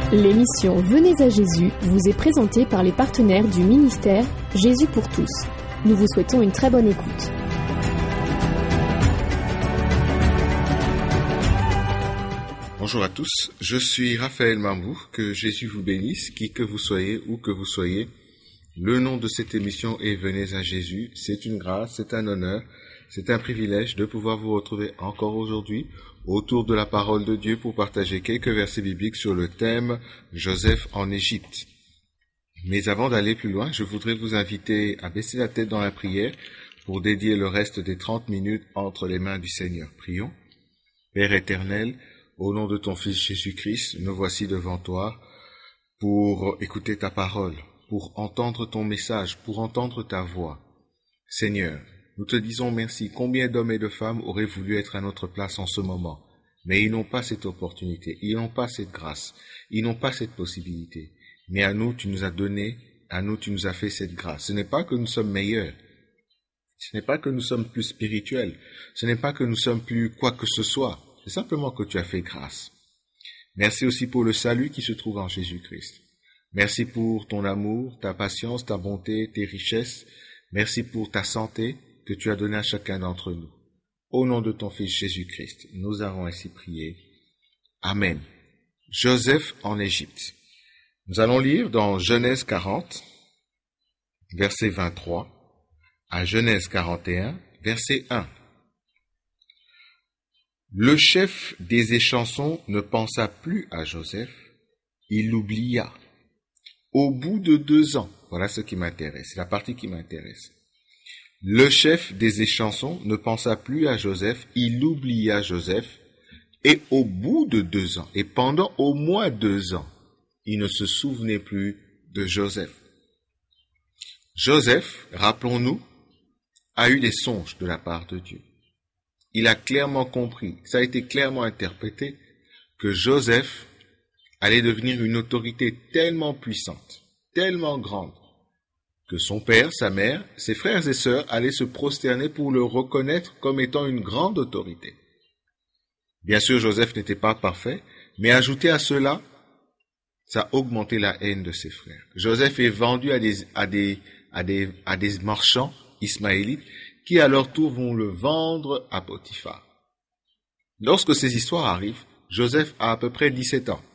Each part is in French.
L'émission Venez à Jésus vous est présentée par les partenaires du ministère Jésus pour tous. Nous vous souhaitons une très bonne écoute. Bonjour à tous, je suis Raphaël Mambou, que Jésus vous bénisse, qui que vous soyez, où que vous soyez. Le nom de cette émission est Venez à Jésus. C'est une grâce, c'est un honneur, c'est un privilège de pouvoir vous retrouver encore aujourd'hui autour de la parole de Dieu pour partager quelques versets bibliques sur le thème Joseph en Égypte. Mais avant d'aller plus loin, je voudrais vous inviter à baisser la tête dans la prière pour dédier le reste des 30 minutes entre les mains du Seigneur. Prions. Père éternel, au nom de ton Fils Jésus-Christ, nous voici devant toi pour écouter ta parole, pour entendre ton message, pour entendre ta voix. Seigneur, nous te disons merci. Combien d'hommes et de femmes auraient voulu être à notre place en ce moment, mais ils n'ont pas cette opportunité, ils n'ont pas cette grâce, ils n'ont pas cette possibilité. Mais à nous, tu nous as donné, à nous, tu nous as fait cette grâce. Ce n'est pas que nous sommes meilleurs, ce n'est pas que nous sommes plus spirituels, ce n'est pas que nous sommes plus quoi que ce soit, c'est simplement que tu as fait grâce. Merci aussi pour le salut qui se trouve en Jésus-Christ. Merci pour ton amour, ta patience, ta bonté, tes richesses. Merci pour ta santé que tu as donnée à chacun d'entre nous. Au nom de ton Fils Jésus-Christ, nous avons ainsi prié. Amen. Joseph en Égypte. Nous allons lire dans Genèse 40, verset 23, à Genèse 41, verset 1. Le chef des échansons ne pensa plus à Joseph, il l'oublia. Au bout de 2 ans, voilà ce qui m'intéresse, c'est la partie qui m'intéresse. Le chef des échansons ne pensa plus à Joseph, il oublia Joseph, et au bout de 2 ans, et pendant au moins 2 ans, il ne se souvenait plus de Joseph. Joseph, rappelons-nous, a eu des songes de la part de Dieu. Il a clairement compris, ça a été clairement interprété, que Joseph allait devenir une autorité tellement puissante, tellement grande, que son père, sa mère, ses frères et sœurs allaient se prosterner pour le reconnaître comme étant une grande autorité. Bien sûr, Joseph n'était pas parfait, mais ajouté à cela, ça a augmenté la haine de ses frères. Joseph est vendu à des marchands ismaélites qui à leur tour vont le vendre à Potiphar. Lorsque ces histoires arrivent, Joseph a à peu près 17 ans.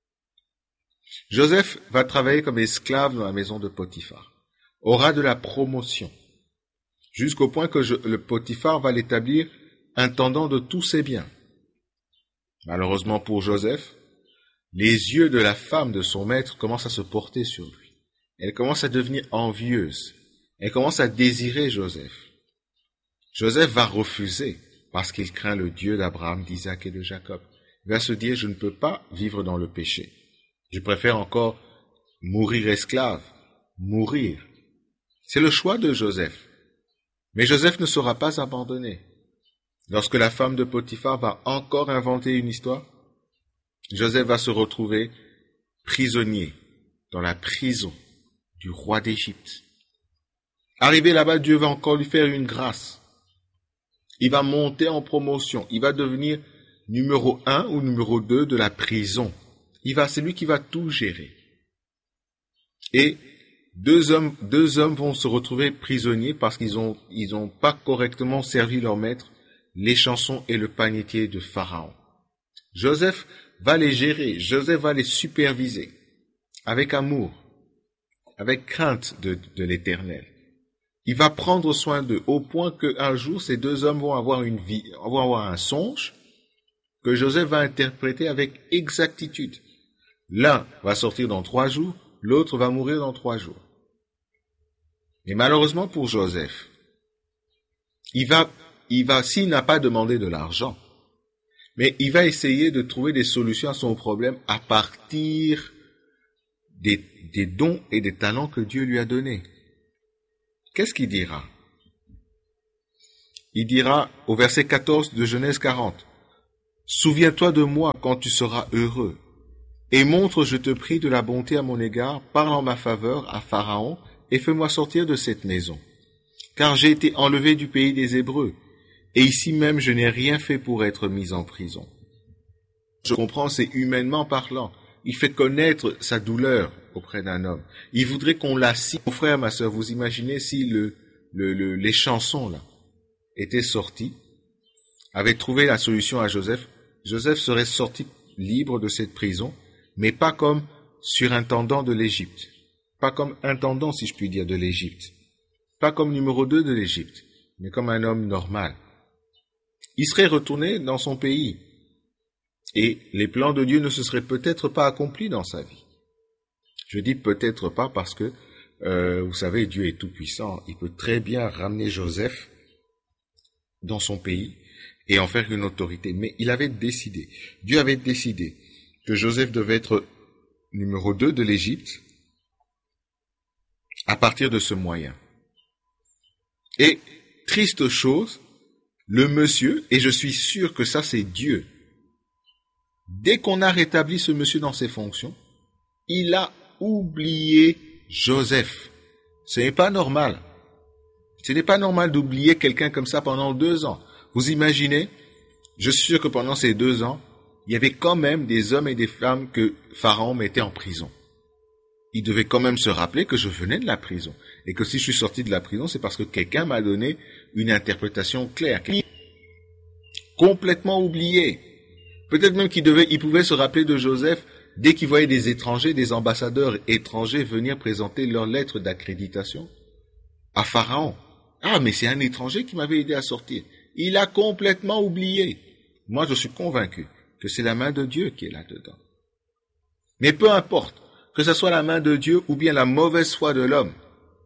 Joseph va travailler comme esclave dans la maison de Potiphar, aura de la promotion, jusqu'au point que le Potiphar va l'établir intendant de tous ses biens. Malheureusement pour Joseph, les yeux de la femme de son maître commencent à se porter sur lui. Elle commence à devenir envieuse. Elle commence à désirer Joseph. Joseph va refuser parce qu'il craint le Dieu d'Abraham, d'Isaac et de Jacob. Il va se dire, je ne peux pas vivre dans le péché. Je préfère encore mourir esclave, mourir. C'est le choix de Joseph. Mais Joseph ne sera pas abandonné. Lorsque la femme de Potiphar va encore inventer une histoire, Joseph va se retrouver prisonnier dans la prison du roi d'Égypte. Arrivé là-bas, Dieu va encore lui faire une grâce. Il va monter en promotion. Il va devenir numéro 1 ou numéro 2 de la prison. C'est lui qui va tout gérer. Et deux hommes vont se retrouver prisonniers parce qu'ils ont pas correctement servi leur maître, l'échanson et le panetier de Pharaon. Joseph va les gérer, Joseph va les superviser avec amour, avec crainte de l'Éternel. Il va prendre soin d'eux au point qu'un jour, ces 2 hommes vont avoir un songe que Joseph va interpréter avec exactitude. L'un va sortir dans 3 jours, l'autre va mourir dans 3 jours. Mais malheureusement pour Joseph, s'il n'a pas demandé de l'argent, mais il va essayer de trouver des solutions à son problème à partir des dons et des talents que Dieu lui a donnés. Qu'est-ce qu'il dira? Il dira au verset 14 de Genèse 40, « Souviens-toi de moi quand tu seras heureux, et montre, je te prie, de la bonté à mon égard, parle en ma faveur à Pharaon, et fais-moi sortir de cette maison. Car j'ai été enlevé du pays des Hébreux, et ici même je n'ai rien fait pour être mis en prison. » Je comprends, c'est humainement parlant, il fait connaître sa douleur auprès d'un homme. Il voudrait qu'on l'assiste. Mon frère, ma sœur, vous imaginez si les chansons là étaient sorties, avaient trouvé la solution à Joseph, Joseph serait sorti libre de cette prison, mais pas comme surintendant de l'Égypte, pas comme intendant, si je puis dire, de l'Égypte, pas comme numéro 2 de l'Égypte, mais comme un homme normal. Il serait retourné dans son pays, et les plans de Dieu ne se seraient peut-être pas accomplis dans sa vie. Je dis peut-être pas parce que, vous savez, Dieu est tout-puissant, il peut très bien ramener Joseph dans son pays, et en faire une autorité. Mais il avait décidé, Dieu avait décidé que Joseph devait être numéro 2 de l'Égypte à partir de ce moyen. Et, triste chose, le monsieur, et je suis sûr que ça c'est Dieu, dès qu'on a rétabli ce monsieur dans ses fonctions, il a oublié Joseph. Ce n'est pas normal. Ce n'est pas normal d'oublier quelqu'un comme ça pendant 2 ans. Vous imaginez, je suis sûr que pendant ces 2 ans, il y avait quand même des hommes et des femmes que Pharaon mettait en prison. Il devait quand même se rappeler que je venais de la prison. Et que si je suis sorti de la prison, c'est parce que quelqu'un m'a donné une interprétation claire. Complètement oublié. Peut-être même il pouvait se rappeler de Joseph dès qu'il voyait des étrangers, des ambassadeurs étrangers venir présenter leur lettre d'accréditation à Pharaon. Ah, mais c'est un étranger qui m'avait aidé à sortir. Il a complètement oublié. Moi, je suis convaincu que c'est la main de Dieu qui est là-dedans. Mais peu importe, que ce soit la main de Dieu ou bien la mauvaise foi de l'homme,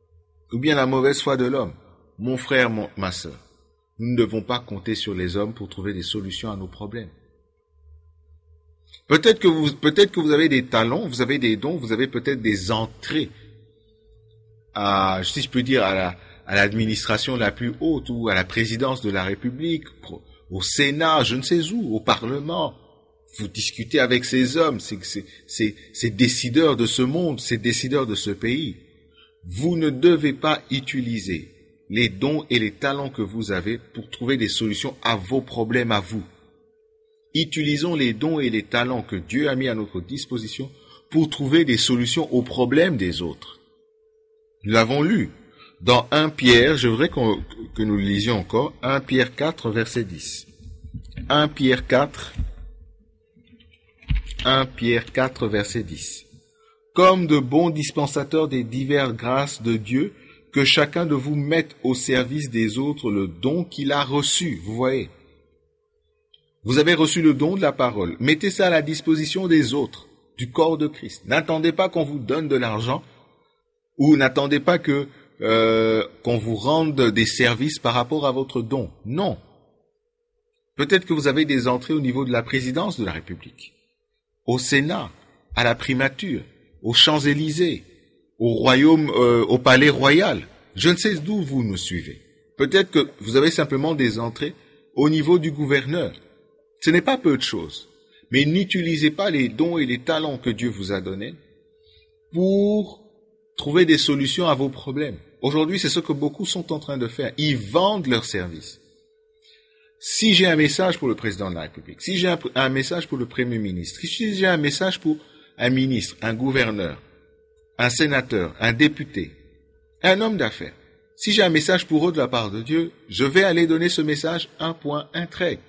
mon frère, ma sœur, nous ne devons pas compter sur les hommes pour trouver des solutions à nos problèmes. Peut-être que vous avez des talents, vous avez des dons, vous avez peut-être des entrées si je peux dire, à l'administration la plus haute ou à la présidence de la République, au Sénat, je ne sais où, au Parlement. Vous discutez avec ces hommes, ces décideurs de ce monde, ces décideurs de ce pays. Vous ne devez pas utiliser les dons et les talents que vous avez pour trouver des solutions à vos problèmes à vous. Utilisons les dons et les talents que Dieu a mis à notre disposition pour trouver des solutions aux problèmes des autres. Nous l'avons lu dans 1 Pierre, je voudrais que nous le lisions encore, 1 Pierre 4, verset 10. 1 Pierre 4, verset 10. Comme de bons dispensateurs des diverses grâces de Dieu, que chacun de vous mette au service des autres le don qu'il a reçu. Vous voyez, vous avez reçu le don de la parole. Mettez ça à la disposition des autres, du corps de Christ. N'attendez pas qu'on vous donne de l'argent, ou n'attendez pas qu'on vous rende des services par rapport à votre don. Non. Peut-être que vous avez des entrées au niveau de la présidence de la République, au Sénat, à la primature, aux Champs-Élysées, au royaume, au palais royal. Je ne sais d'où vous me suivez. Peut-être que vous avez simplement des entrées au niveau du gouverneur. Ce n'est pas peu de choses. Mais n'utilisez pas les dons et les talents que Dieu vous a donnés pour trouver des solutions à vos problèmes. Aujourd'hui, c'est ce que beaucoup sont en train de faire. Ils vendent leurs services. Si j'ai un message pour le président de la République, si j'ai un message pour le Premier ministre, si j'ai un message pour un ministre, un gouverneur, un sénateur, un député, un homme d'affaires, si j'ai un message pour eux de la part de Dieu, je vais aller donner ce message un point, un trait.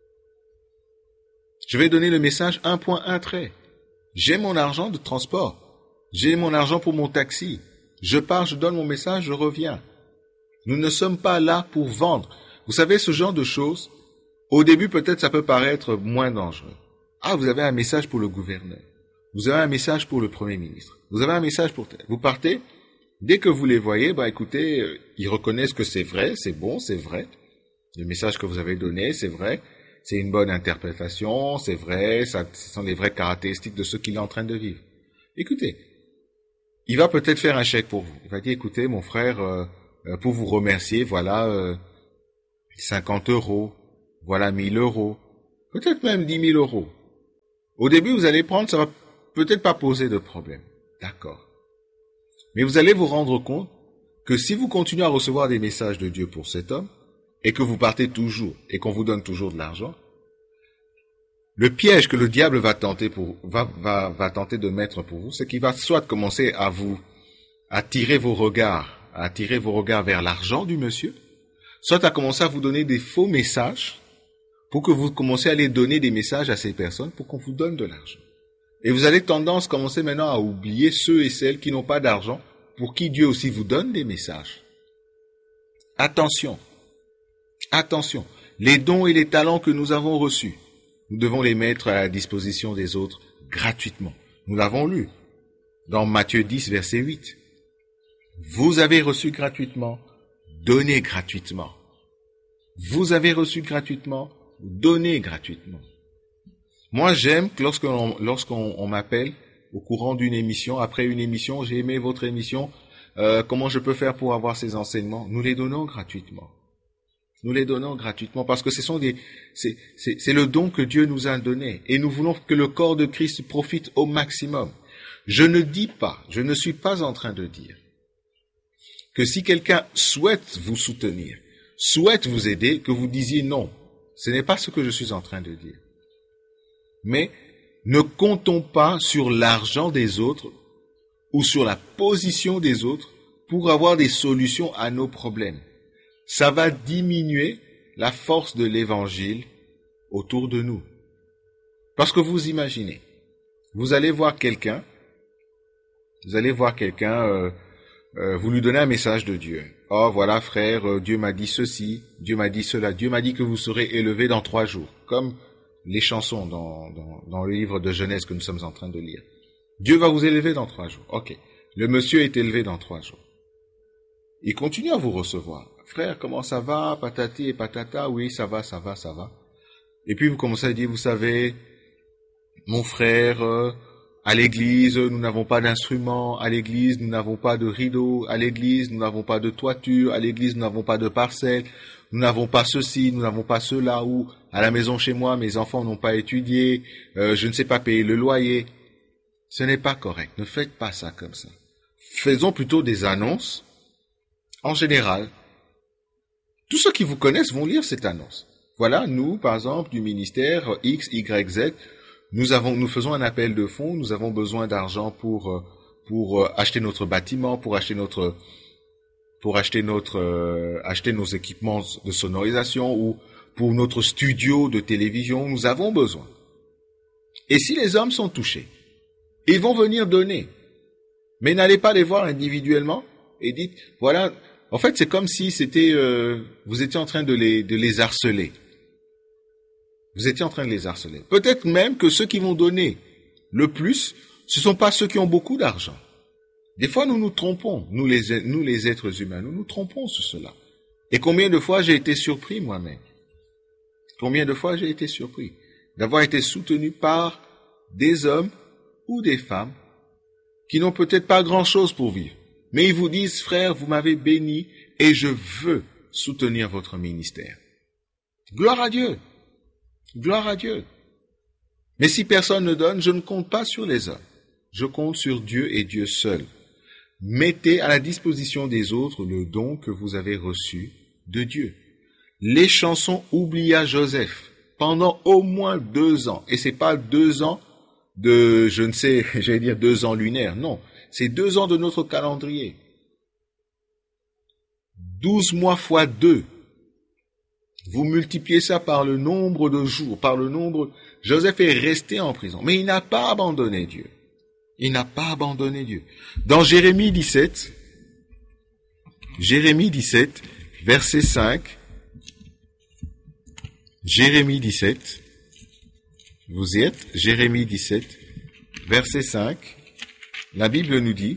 Je vais donner le message un point, un trait. J'ai mon argent de transport. J'ai mon argent pour mon taxi. Je pars, je donne mon message, je reviens. Nous ne sommes pas là pour vendre. Vous savez, ce genre de choses, au début, peut-être ça peut paraître moins dangereux. Ah, vous avez un message pour le gouverneur. Vous avez un message pour le Premier ministre. Vous avez un message pour tel. Vous partez. Dès que vous les voyez, écoutez, ils reconnaissent que c'est vrai, c'est bon, c'est vrai. Le message que vous avez donné, c'est vrai. C'est une bonne interprétation, c'est vrai, ce sont les vraies caractéristiques de ce qu'il est en train de vivre. Écoutez, il va peut-être faire un chèque pour vous. Il va dire, écoutez, mon frère, pour vous remercier, voilà 50 €, voilà 1000 €, peut-être même 10 000 €. Au début, vous allez prendre, ça va peut-être pas poser de problème. D'accord. Mais vous allez vous rendre compte que si vous continuez à recevoir des messages de Dieu pour cet homme, et que vous partez toujours, et qu'on vous donne toujours de l'argent, Le piège que le diable va tenter de mettre pour vous, c'est qu'il va soit commencer à attirer vos regards vers l'argent du monsieur, soit à commencer à vous donner des faux messages pour que vous commenciez à aller donner des messages à ces personnes pour qu'on vous donne de l'argent. Et vous allez commencer maintenant à oublier ceux et celles qui n'ont pas d'argent, pour qui Dieu aussi vous donne des messages. Attention, attention, les dons et les talents que nous avons reçus, nous devons les mettre à la disposition des autres gratuitement. Nous l'avons lu dans Matthieu 10, verset 8. Vous avez reçu gratuitement, donnez gratuitement. Vous avez reçu gratuitement, donnez gratuitement. Moi, j'aime que lorsqu'on m'appelle au courant d'une émission, après une émission, j'ai aimé votre émission, comment je peux faire pour avoir ces enseignements? Nous les donnons gratuitement. Nous les donnons gratuitement parce que c'est le don que Dieu nous a donné et nous voulons que le corps de Christ profite au maximum. Je ne suis pas en train de dire que si quelqu'un souhaite vous soutenir, souhaite vous aider, que vous disiez non. Ce n'est pas ce que je suis en train de dire. Mais ne comptons pas sur l'argent des autres ou sur la position des autres pour avoir des solutions à nos problèmes. Ça va diminuer la force de l'évangile autour de nous. Parce que vous imaginez, vous allez voir quelqu'un, vous lui donnez un message de Dieu. Oh voilà frère, Dieu m'a dit ceci, Dieu m'a dit cela, Dieu m'a dit que vous serez élevés dans 3 jours. Comme les chansons dans le livre de Genèse que nous sommes en train de lire. Dieu va vous élever dans 3 jours. Ok. Le monsieur est élevé dans 3 jours. Il continue à vous recevoir. Frère, comment ça va? Patati et patata. Oui, ça va. Et puis vous commencez à dire, vous savez, mon frère, à l'église, nous n'avons pas d'instruments. À l'église, nous n'avons pas de rideaux. À l'église, nous n'avons pas de toiture. À l'église, nous n'avons pas de parcelle. Nous n'avons pas ceci, nous n'avons pas cela. Ou à la maison chez moi, mes enfants n'ont pas étudié. Je ne sais pas payer le loyer. Ce n'est pas correct. Ne faites pas ça comme ça. Faisons plutôt des annonces. En général, tous ceux qui vous connaissent vont lire cette annonce. Voilà, nous, par exemple, du ministère X, Y, Z, nous faisons un appel de fonds, nous avons besoin d'argent pour acheter notre bâtiment, pour acheter nos équipements de sonorisation ou pour notre studio de télévision, nous avons besoin. Et si les hommes sont touchés, ils vont venir donner. Mais n'allez pas les voir individuellement et dites, voilà, en fait, c'est comme si vous étiez en train de les harceler. Vous étiez en train de les harceler. Peut-être même que ceux qui vont donner le plus, ce ne sont pas ceux qui ont beaucoup d'argent. Des fois, nous nous trompons, nous les êtres humains, nous nous trompons sur cela. Et combien de fois j'ai été surpris moi-même? Combien de fois j'ai été surpris d'avoir été soutenu par des hommes ou des femmes qui n'ont peut-être pas grand-chose pour vivre. Mais ils vous disent, frère, vous m'avez béni et je veux soutenir votre ministère. Gloire à Dieu. Gloire à Dieu. Mais si personne ne donne, je ne compte pas sur les hommes. Je compte sur Dieu et Dieu seul. Mettez à la disposition des autres le don que vous avez reçu de Dieu. Les chansons oublia Joseph pendant au moins 2 ans. Et c'est pas 2 ans de, 2 ans lunaires. Non, c'est 2 ans de notre calendrier. 12 mois fois 2. Vous multipliez ça par le nombre de jours, par le nombre. Joseph est resté en prison, mais il n'a pas abandonné Dieu. Il n'a pas abandonné Dieu. Dans Jérémie 17, verset 5, Jérémie 17, vous y êtes, Jérémie 17, verset 5, la Bible nous dit,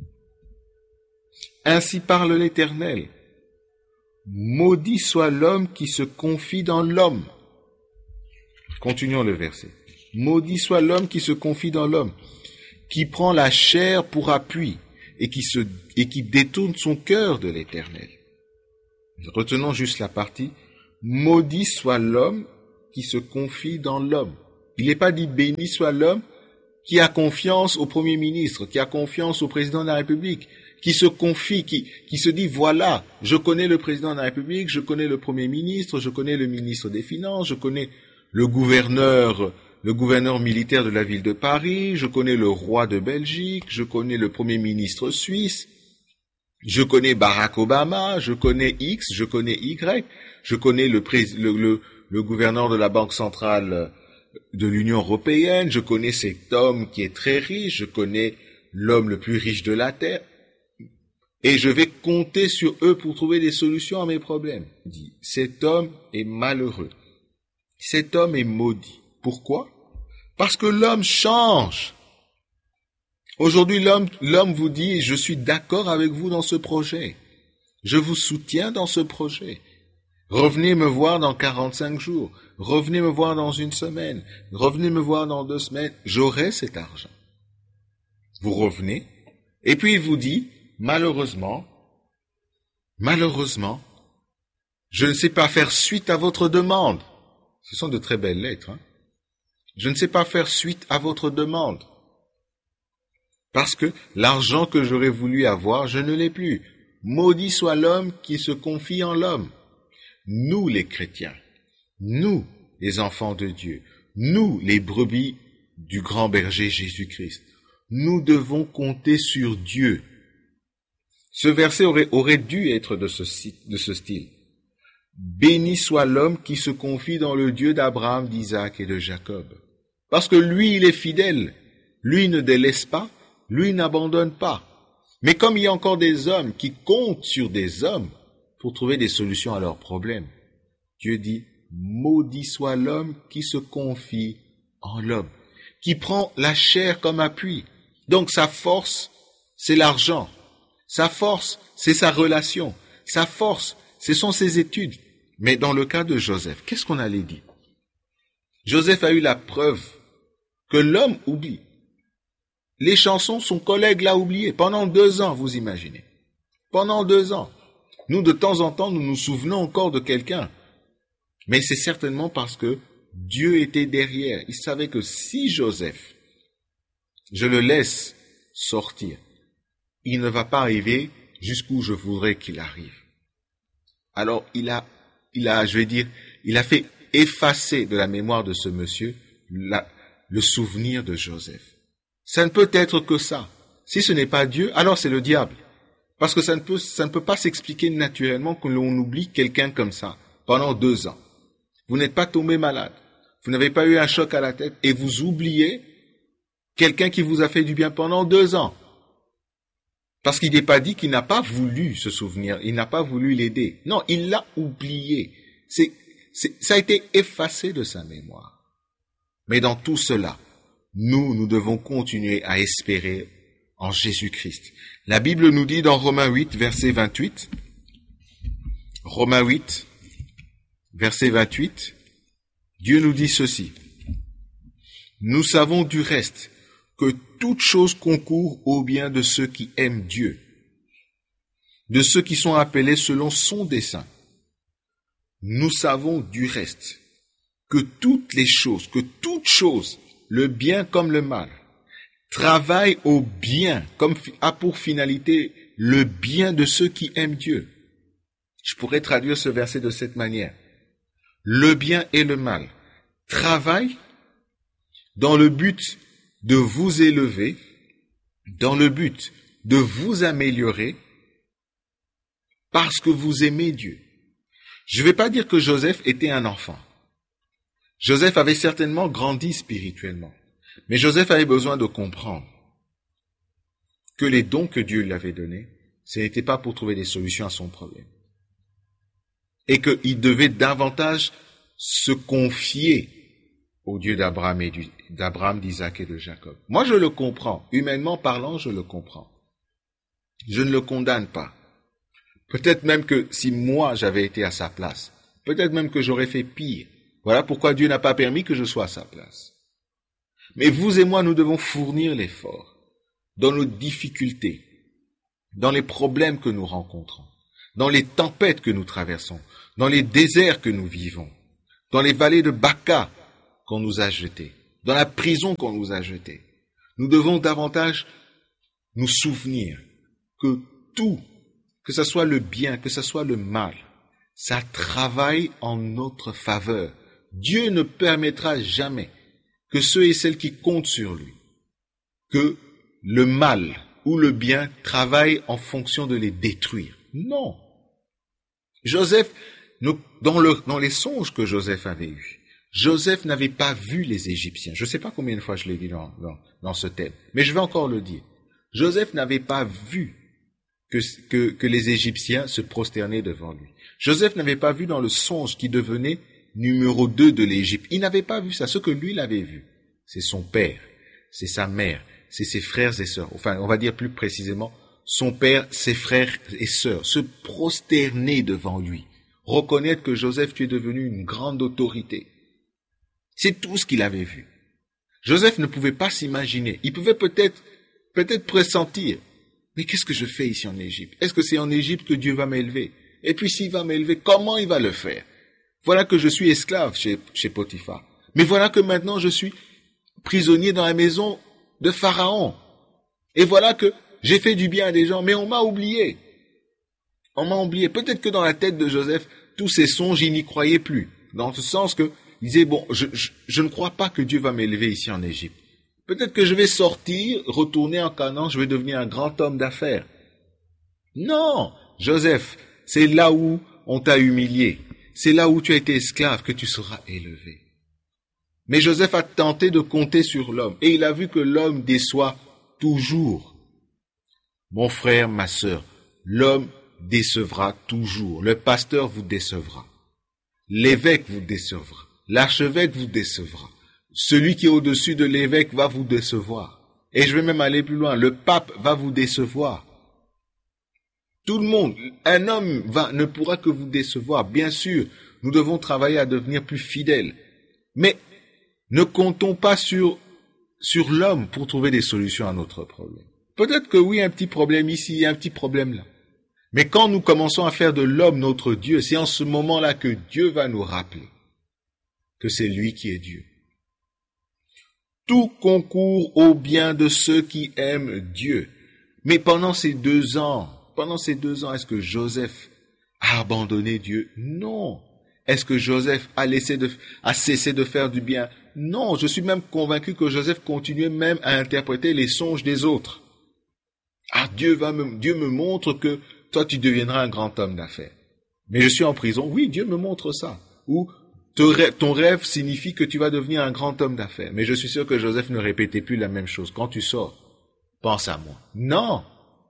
« Ainsi parle l'Éternel, maudit soit l'homme qui se confie dans l'homme. » Continuons le verset. « Maudit soit l'homme qui se confie dans l'homme, qui prend la chair pour appui et qui détourne son cœur de l'Éternel. » Retenons juste la partie « Maudit soit l'homme qui se confie dans l'homme. » Il n'est pas dit « béni soit l'homme qui a confiance au Premier ministre, qui a confiance au Président de la République, qui se confie, qui se dit « voilà, je connais le Président de la République, je connais le Premier ministre, je connais le ministre des Finances, je connais le gouverneur le gouverneur militaire de la ville de Paris, je connais le roi de Belgique, je connais le premier ministre suisse, je connais Barack Obama, je connais X, je connais Y, je connais le gouverneur de la Banque centrale de l'Union européenne, je connais cet homme qui est très riche, je connais l'homme le plus riche de la terre, et je vais compter sur eux pour trouver des solutions à mes problèmes. Il dit, cet homme est malheureux, cet homme est maudit. Pourquoi? Parce que l'homme change. Aujourd'hui, l'homme vous dit, je suis d'accord avec vous dans ce projet. Je vous soutiens dans ce projet. Revenez me voir dans 45 jours. Revenez me voir dans une semaine. Revenez me voir dans 2 semaines. J'aurai cet argent. Vous revenez. Et puis il vous dit, malheureusement, je ne sais pas faire suite à votre demande. Ce sont de très belles lettres, hein. Je ne sais pas faire suite à votre demande. Parce que l'argent que j'aurais voulu avoir, je ne l'ai plus. Maudit soit l'homme qui se confie en l'homme. Nous, les chrétiens, nous, les enfants de Dieu, nous, les brebis du grand berger Jésus-Christ, nous devons compter sur Dieu. Ce verset aurait dû être de ce style. Béni soit l'homme qui se confie dans le Dieu d'Abraham, d'Isaac et de Jacob. Parce que lui, il est fidèle. Lui ne délaisse pas. Lui n'abandonne pas. Mais comme il y a encore des hommes qui comptent sur des hommes pour trouver des solutions à leurs problèmes, Dieu dit, maudit soit l'homme qui se confie en l'homme, qui prend la chair comme appui. Donc sa force, c'est l'argent. Sa force, c'est sa relation. Sa force, ce sont ses études. Mais dans le cas de Joseph, qu'est-ce qu'on allait dire? Joseph a eu la preuve que l'homme oublie. Les chansons, son collègue l'a oublié. Pendant 2 ans, vous imaginez. Pendant 2 ans. Nous, de temps en temps, nous nous souvenons encore de quelqu'un. Mais c'est certainement parce que Dieu était derrière. Il savait que si Joseph, je le laisse sortir, il ne va pas arriver jusqu'où je voudrais qu'il arrive. Alors, il a fait effacer de la mémoire de ce monsieur le souvenir de Joseph. Ça ne peut être que ça. Si ce n'est pas Dieu, alors c'est le diable. Parce que ça ne peut pas s'expliquer naturellement que l'on oublie quelqu'un comme ça pendant 2 ans. Vous n'êtes pas tombé malade. Vous n'avez pas eu un choc à la tête et vous oubliez quelqu'un qui vous a fait du bien pendant 2 ans. Parce qu'il n'est pas dit qu'il n'a pas voulu se souvenir, il n'a pas voulu l'aider. Non, il l'a oublié. Ça a été effacé de sa mémoire. Mais dans tout cela, nous devons continuer à espérer en Jésus-Christ. La Bible nous dit dans Romains 8, verset 28, Romains 8, verset 28, Dieu nous dit ceci. Nous savons du reste que toute chose concourt au bien de ceux qui aiment Dieu, de ceux qui sont appelés selon son dessein. Nous savons du reste que toute chose, le bien comme le mal, travaille au bien, comme a pour finalité le bien de ceux qui aiment Dieu. Je pourrais traduire ce verset de cette manière. Le bien et le mal travaillent dans le but de vous élever, dans le but de vous améliorer, parce que vous aimez Dieu. Je ne vais pas dire que Joseph était un enfant. Joseph avait certainement grandi spirituellement. Mais Joseph avait besoin de comprendre que les dons que Dieu lui avait donnés, ce n'était pas pour trouver des solutions à son problème. Et qu'il devait davantage se confier au Dieu d'Abraham, d'Isaac et de Jacob. Moi, je le comprends. Humainement parlant, je le comprends. Je ne le condamne pas. Peut-être même que si moi j'avais été à sa place, peut-être même que j'aurais fait pire. Voilà pourquoi Dieu n'a pas permis que je sois à sa place. Mais vous et moi, nous devons fournir l'effort dans nos difficultés, dans les problèmes que nous rencontrons, dans les tempêtes que nous traversons, dans les déserts que nous vivons, dans les vallées de Baca qu'on nous a jetés, dans la prison qu'on nous a jetée. Nous devons davantage nous souvenir que tout, que ce soit le bien, que ce soit le mal, ça travaille en notre faveur. Dieu ne permettra jamais que ceux et celles qui comptent sur lui, que le mal ou le bien travaillent en fonction de les détruire. Non. Joseph, dans les songes que Joseph avait eus, Joseph n'avait pas vu les Égyptiens. Je ne sais pas combien de fois je l'ai dit dans ce thème, mais je vais encore le dire. Joseph n'avait pas vu que les Égyptiens se prosternaient devant lui. Joseph n'avait pas vu dans le songe qui devenait numéro 2 de l'Égypte. Il n'avait pas vu ça. Ce que lui l'avait vu, c'est son père, c'est sa mère, c'est ses frères et sœurs. Enfin, on va dire plus précisément, son père, ses frères et sœurs, se prosterner devant lui. Reconnaître que Joseph, tu es devenu une grande autorité. C'est tout ce qu'il avait vu. Joseph ne pouvait pas s'imaginer. Il pouvait peut-être pressentir. Mais qu'est-ce que je fais ici en Égypte? Est-ce que c'est en Égypte que Dieu va m'élever? Et puis s'il va m'élever, comment il va le faire? Voilà que je suis esclave chez Potiphar. Mais voilà que maintenant je suis prisonnier dans la maison de Pharaon. Et voilà que j'ai fait du bien à des gens, mais on m'a oublié. On m'a oublié. Peut-être que dans la tête de Joseph, tous ces songes, il n'y croyait plus. Dans ce sens que, il disait, bon, je ne crois pas que Dieu va m'élever ici en Égypte. Peut-être que je vais sortir, retourner en Canaan, je vais devenir un grand homme d'affaires. Non, Joseph, c'est là où on t'a humilié. C'est là où tu as été esclave que tu seras élevé. Mais Joseph a tenté de compter sur l'homme, et il a vu que l'homme déçoit toujours. Mon frère, ma sœur, l'homme décevra toujours. Le pasteur vous décevra. L'évêque vous décevra. L'archevêque vous décevra. Celui qui est au-dessus de l'évêque va vous décevoir. Et je vais même aller plus loin. Le pape va vous décevoir. Tout le monde, un homme ne pourra que vous décevoir. Bien sûr, nous devons travailler à devenir plus fidèles. Mais ne comptons pas sur l'homme pour trouver des solutions à notre problème. Peut-être que oui, un petit problème ici, un petit problème là. Mais quand nous commençons à faire de l'homme notre Dieu, c'est en ce moment-là que Dieu va nous rappeler que c'est lui qui est Dieu. Tout concourt au bien de ceux qui aiment Dieu. Mais pendant ces 2 ans, est-ce que Joseph a abandonné Dieu? Non. Est-ce que Joseph a cessé de faire du bien? Non. Je suis même convaincu que Joseph continuait même à interpréter les songes des autres. Ah, Dieu me montre que toi tu deviendras un grand homme d'affaires. Mais je suis en prison. Oui, Dieu me montre ça. Ou ton rêve signifie que tu vas devenir un grand homme d'affaires. Mais je suis sûr que Joseph ne répétait plus la même chose. Quand tu sors, pense à moi. Non.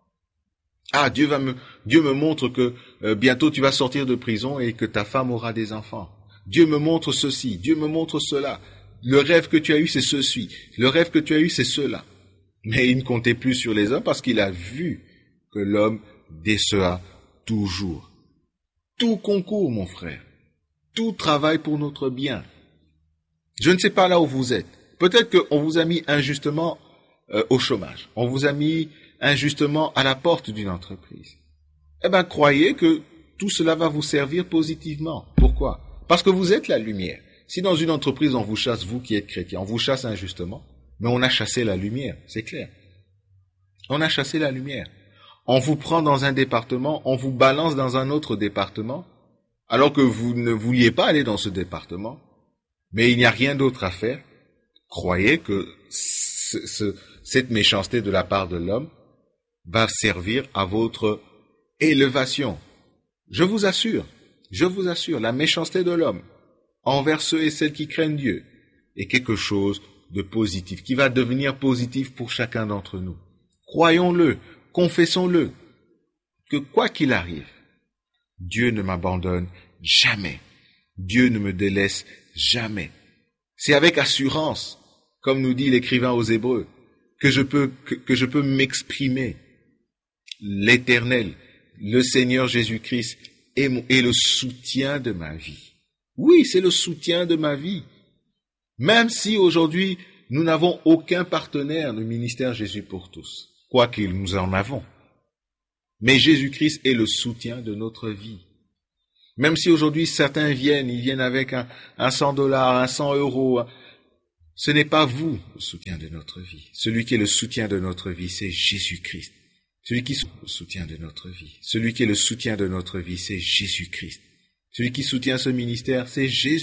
Ah, Dieu me montre que bientôt tu vas sortir de prison et que ta femme aura des enfants. Dieu me montre ceci, Dieu me montre cela. Le rêve que tu as eu, c'est ceci. Le rêve que tu as eu, c'est cela. Mais il ne comptait plus sur les hommes parce qu'il a vu que l'homme déçoit toujours. Tout concourt, mon frère. Tout travaille pour notre bien. Je ne sais pas là où vous êtes. Peut-être qu'on vous a mis injustement au chômage. On vous a mis injustement à la porte d'une entreprise. Eh bien, croyez que tout cela va vous servir positivement. Pourquoi? Parce que vous êtes la lumière. Si dans une entreprise on vous chasse, vous qui êtes chrétien, on vous chasse injustement, mais on a chassé la lumière, c'est clair. On a chassé la lumière. On vous prend dans un département, on vous balance dans un autre département, alors que vous ne vouliez pas aller dans ce département, mais il n'y a rien d'autre à faire. Croyez que cette méchanceté de la part de l'homme va servir à votre élévation. Je vous assure, la méchanceté de l'homme envers ceux et celles qui craignent Dieu est quelque chose de positif, qui va devenir positif pour chacun d'entre nous. Croyons-le, confessons-le, que quoi qu'il arrive, Dieu ne m'abandonne jamais. Dieu ne me délaisse jamais. C'est avec assurance, comme nous dit l'écrivain aux Hébreux, que je peux m'exprimer. L'Éternel, le Seigneur Jésus-Christ est le soutien de ma vie. Oui, c'est le soutien de ma vie. Même si aujourd'hui, nous n'avons aucun partenaire du ministère Jésus pour tous, quoiqu'il nous en avons. Mais Jésus-Christ est le soutien de notre vie. Même si aujourd'hui certains ils viennent avec un $100, un 100 €, ce n'est pas vous le soutien de notre vie. Celui qui est le soutien de notre vie, c'est Jésus-Christ. Celui qui est le soutien de notre vie. Celui qui est le soutien de notre vie, c'est Jésus-Christ. Celui qui soutient ce ministère, c'est Jésus.